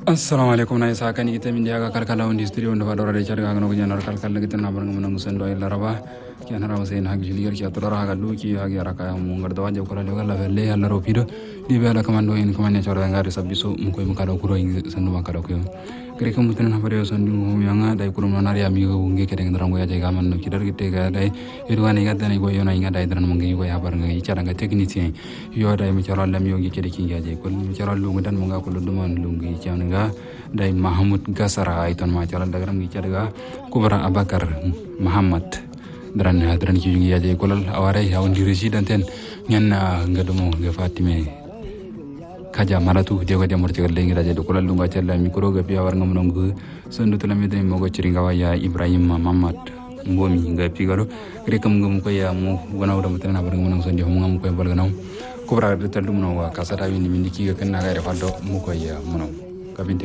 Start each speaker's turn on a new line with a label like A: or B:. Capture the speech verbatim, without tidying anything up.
A: assalamu alaikum na isa kan ita min da ga kalkala wanda studio wanda fadora da charga ga nogo janar kalkala gitan na barnga mun san do illa raba ki ana rama sai na hagi jiliyar ki atura ga duki hagi raka mun garda wanje ko la ga la velle alla ropido di be ala kamando in kamane chora ngari sabbiso mun koy mun kada kuro in sanu makada ko kire kam mutun na bare sandu mo yanga dai kurum na nari ami go nge kede ngara ngo ya je gaman no kidar gite ga dai irwani ga dani go yona inga dai dran mo ngi go ya bar ngi cara ga technicien yo dai mi cara lam yo ngi kede ki ga je ko mi cara lu ngan mo ga ko lu duman lu ngi cian ga dai Mahmud Gasara ay tan ma cara dagaram ngi cara ga Kubra Abakar Muhammad dran dran ki ngi ya je ko lal aware ya wondi resident ten nyanna ngadumo ga Fatime kaja maratu jego de morti galle ngi daje ko lallu ga tella mikro ga biya war ngam nongu sondu tala medre mo go ciringa waya Ibrahim Mamad ngomi ga pigaro rekam ngum ko ya mo gona wada mutana bar ngam sondi ho ngam ko bal ganaw ko bra de taldum no wa kasata wi ni mindiki ga kanna ga re faldo mo ko ya mo no ka binte